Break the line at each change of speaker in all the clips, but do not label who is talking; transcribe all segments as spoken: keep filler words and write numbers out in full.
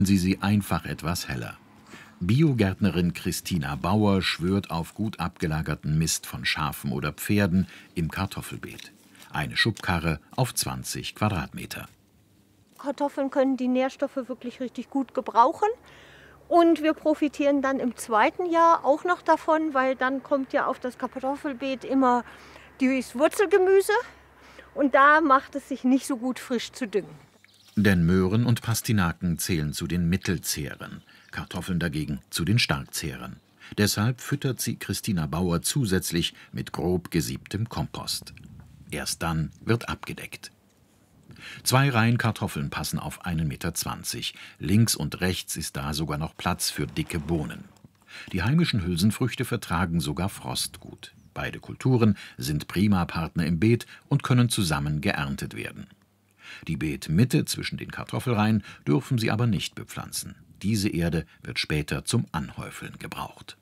Sie sie einfach etwas heller. Biogärtnerin Christina Bauer schwört auf gut abgelagerten Mist von Schafen oder Pferden im Kartoffelbeet. Eine Schubkarre auf zwanzig Quadratmeter.
Kartoffeln können die Nährstoffe wirklich richtig gut gebrauchen. Und wir profitieren dann im zweiten Jahr auch noch davon, weil dann kommt ja auf das Kartoffelbeet immer das Wurzelgemüse. Und da macht es sich nicht so gut, frisch zu düngen.
Denn Möhren und Pastinaken zählen zu den Mittelzehrern, Kartoffeln dagegen zu den Starkzehrern. Deshalb füttert sie Christina Bauer zusätzlich mit grob gesiebtem Kompost. Erst dann wird abgedeckt. Zwei Reihen Kartoffeln passen auf einen Meter zwanzig. Links und rechts ist da sogar noch Platz für dicke Bohnen. Die heimischen Hülsenfrüchte vertragen sogar Frost gut. Beide Kulturen sind prima Partner im Beet und können zusammen geerntet werden. Die Beetmitte zwischen den Kartoffelreihen dürfen sie aber nicht bepflanzen. Diese Erde wird später zum Anhäufeln gebraucht.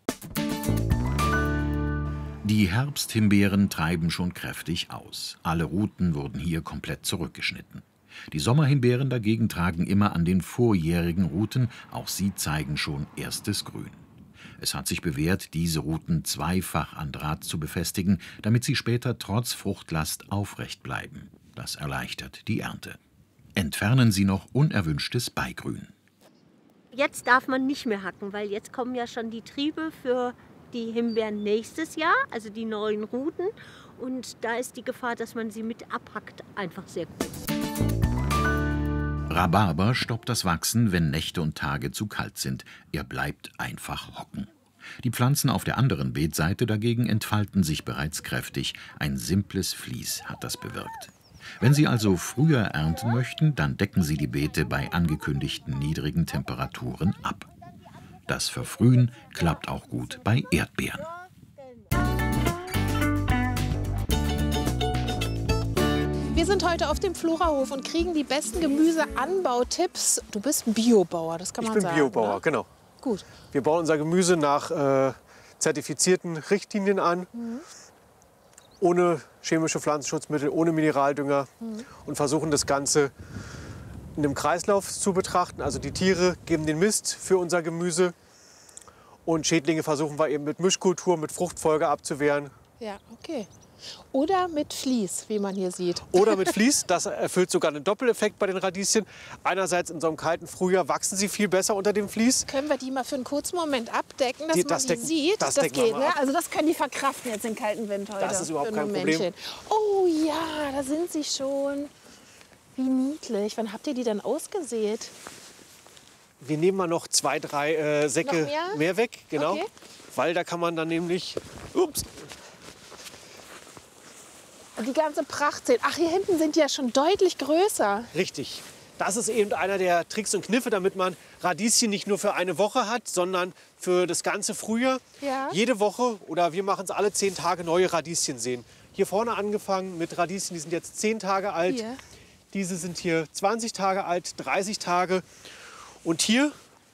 Die Herbsthimbeeren treiben schon kräftig aus. Alle Ruten wurden hier komplett zurückgeschnitten. Die Sommerhimbeeren dagegen tragen immer an den vorjährigen Ruten, auch sie zeigen schon erstes Grün. Es hat sich bewährt, diese Ruten zweifach an Draht zu befestigen, damit sie später trotz Fruchtlast aufrecht bleiben. Das erleichtert die Ernte. Entfernen Sie noch unerwünschtes Beigrün.
Jetzt darf man nicht mehr hacken, weil jetzt kommen ja schon die Triebe für die Himbeeren nächstes Jahr, also die neuen Ruten. Und da ist die Gefahr, dass man sie mit abhackt, einfach sehr groß.
Rhabarber stoppt das Wachsen, wenn Nächte und Tage zu kalt sind. Er bleibt einfach hocken. Die Pflanzen auf der anderen Beetseite dagegen entfalten sich bereits kräftig. Ein simples Vlies hat das bewirkt. Wenn Sie also früher ernten möchten, dann decken Sie die Beete bei angekündigten niedrigen Temperaturen ab. Das Verfrühen klappt auch gut bei Erdbeeren.
Wir sind heute auf dem Florahof und kriegen die besten Gemüseanbautipps. Du bist ein Biobauer, das kann man
sagen. Ich bin
sagen,
Biobauer,
ne?
genau.
Gut.
Wir bauen unser Gemüse nach äh, zertifizierten Richtlinien an. Mhm. Ohne chemische Pflanzenschutzmittel, ohne Mineraldünger mhm. und versuchen das Ganze in einem Kreislauf zu betrachten. Also die Tiere geben den Mist für unser Gemüse und Schädlinge versuchen wir eben mit Mischkultur, mit Fruchtfolge abzuwehren.
Ja, okay. Oder mit Vlies, wie man hier sieht.
Oder mit Vlies, das erfüllt sogar einen Doppeleffekt bei den Radieschen. Einerseits in so einem kalten Frühjahr wachsen sie viel besser unter dem Vlies.
Können wir die mal für einen kurzen Moment abdecken, dass
die,
man
das
die
decken,
sieht?
Das,
das
decken
geht,
wir mal
ne?
ab.
Also das können die verkraften jetzt den kalten Wind heute.
Das ist überhaupt kein
Momentchen.
Problem.
Oh ja, da sind sie schon. Wie niedlich. Wann habt ihr die denn ausgesät?
Wir nehmen mal noch zwei, drei äh, Säcke
mehr?
mehr weg, genau.
Okay.
Weil da kann man dann nämlich, ups,
die ganze Pracht sehen. Ach, hier hinten sind die ja schon deutlich größer.
richtig. Das ist eben einer der Tricks und Kniffe, damit man Radieschen nicht nur für eine Woche hat, sondern für das ganze Frühjahr.
Ja.
Jede Woche oder wir machen es alle zehn Tage neue Radieschen sehen. Hier vorne angefangen mit Radieschen, die sind jetzt zehn Tage alt.
Hier.
Diese sind hier zwanzig Tage alt, dreißig Tage. Und hier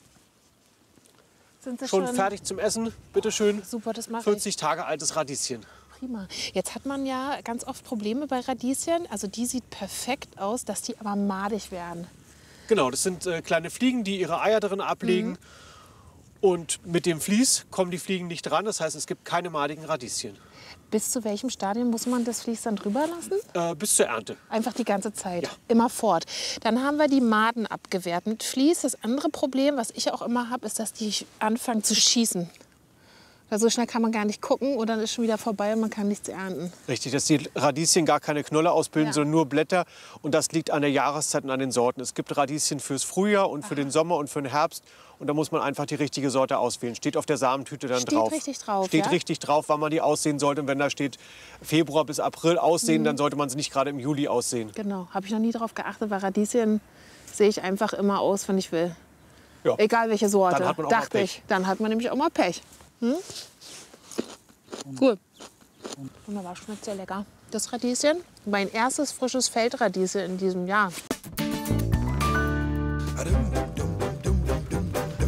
Sind sie
schon,
schon
fertig zum Essen, bitteschön.
Super, das mache ich.
vierzig Tage altes Radieschen.
Prima. Jetzt hat man ja ganz oft Probleme bei Radieschen. Also die sieht perfekt aus, dass die aber madig werden.
Genau, das sind äh, kleine Fliegen, die ihre Eier drin ablegen.
Mhm.
Und mit dem Vlies kommen die Fliegen nicht dran. Das heißt, es gibt keine madigen Radieschen.
Bis zu welchem Stadium muss man das Vlies dann drüber lassen?
Äh, bis zur Ernte.
Einfach die ganze Zeit,
Ja.
immer fort. Dann haben wir die Maden abgewehrt mit Vlies. Das andere Problem, was ich auch immer habe, ist, dass die anfangen zu schießen. Weil so schnell kann man gar nicht gucken und dann ist schon wieder vorbei und man kann nichts ernten.
Richtig, dass die Radieschen gar keine Knolle ausbilden,
Ja.
sondern nur Blätter. Und das liegt an der Jahreszeit und an den Sorten. Es gibt Radieschen fürs Frühjahr und für den Sommer und für den Herbst. Und da muss man einfach die richtige Sorte auswählen. Steht auf der Samentüte dann
Steht
drauf.
richtig drauf,
Steht
ja?
richtig drauf, wann man die aussehen sollte. Und wenn da steht Februar bis April aussehen, dann sollte man sie nicht gerade im Juli aussehen.
Genau, habe ich noch nie darauf geachtet, weil Radieschen sehe ich einfach immer aus, wenn ich will.
Ja.
Egal welche Sorte,
Dann hat man auch mal
dachte
Pech.
ich. Dann hat man nämlich auch mal Pech. Hm? Cool. Wunderbar, schmeckt sehr lecker. Das Radieschen, mein erstes frisches Feldradieschen in diesem Jahr.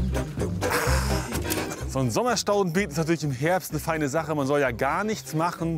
So ein Sommerstaudenbeet ist natürlich im Herbst eine feine Sache. Man soll ja gar nichts machen.